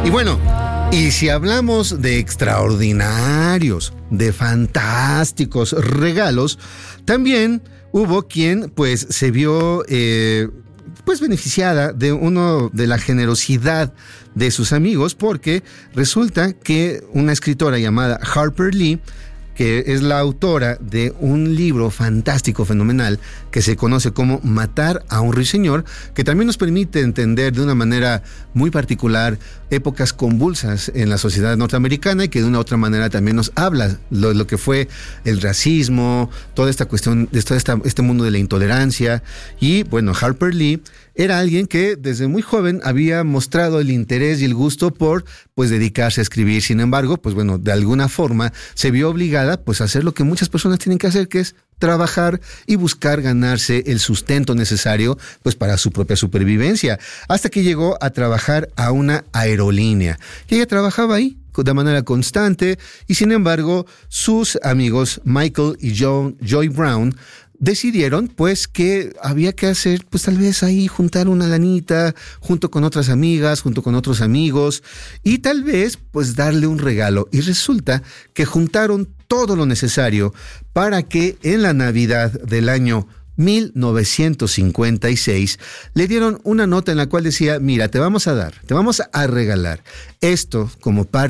Y bueno, y si hablamos de extraordinarios, de fantásticos regalos, también hubo quien pues se vio pues beneficiada de la generosidad de sus amigos, porque resulta que una escritora llamada Harper Lee, que es la autora de un libro fantástico, fenomenal, que se conoce como Matar a un ruiseñor, que también nos permite entender de una manera muy particular épocas convulsas en la sociedad norteamericana, y que de una u otra manera también nos habla lo que fue el racismo, toda esta cuestión, este mundo de la intolerancia. Y bueno, Harper Lee era alguien que desde muy joven había mostrado el interés y el gusto por pues dedicarse a escribir. Sin embargo, pues bueno, de alguna forma se vio obligada pues a hacer lo que muchas personas tienen que hacer, que es trabajar y buscar ganarse el sustento necesario pues para su propia supervivencia, hasta que llegó a trabajar a una aerolínea. Y ella trabajaba ahí de manera constante, y sin embargo sus amigos Michael y Joy Brown decidieron pues que había que hacer pues tal vez ahí juntar una lanita junto con otras amigas, junto con otros amigos, y tal vez pues darle un regalo. Y resulta que juntaron todo lo necesario para que en la Navidad del año 1956 le dieron una nota en la cual decía: mira, te vamos a regalar esto como parte